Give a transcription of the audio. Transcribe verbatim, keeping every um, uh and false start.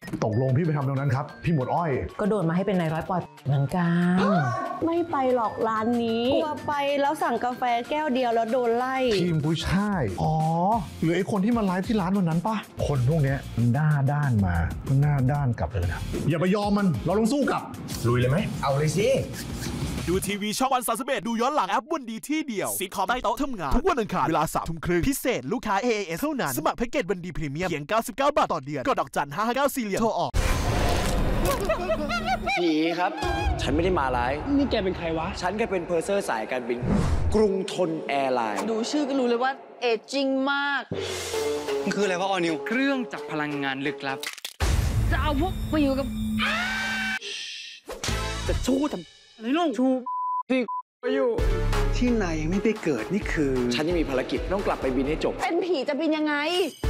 ตกลงพี่ไปทำตรงนั้นครับพี่หมวดอ้อยก็โดนมาให้เป็นนายร้อยปอยเหมือนกันไม่ไปหรอกร้านนี้กลัวไปแล้วสั่งกาแฟแก้วเดียวแล้วโดนไล่ทีมกุ้ยช่ายอ๋อหรือไอ้คนที่มาไลฟ์ที่ร้านวันนั้นปะคนพวกนี้หน้าด้านมาหน้าด้านกลับเลยนะอย่าไปยอมมันเราต้องสู้กลับลุยเลยไหมเอาเลยสิดูทีวีช่องวันสามสิบเอ็ดดูย้อนหลังแอปวันดีที่เดียวซีคอมใต้โต๊ะทำงานทุกวันอังคารเวลาสามทุ่มครึ่งพิเศษลูกค้า เอ เอ เอส เท่านั้นสมัครแพ็กเกจวันดีพรีเมียมเพียงเก้าสิบเก้าบาทต่อเดือนกดดอกจันห้าห้าเก้าสี่เหรียญโทรออกผีครับฉันไม่ได้มาร้ายนี่แกเป็นใครวะฉันแค่เป็นเพอร์เซอร์สายการบินกรุงทนแอร์ไลน์ดูชื่อก็รู้เลยว่าเอจจิ้งมากมันคืออะไรวะออนิวเครื่องจักรพลังงานลึกลับจะเอาพวกไปอยู่กับจะชู้ทำอะไรน้องชูที่ไปอยู่ที่นายยังไม่ไปเกิดนี่คือฉันยังมีภารกิจต้องกลับไปบินให้จบเป็นผีจะบินยังไง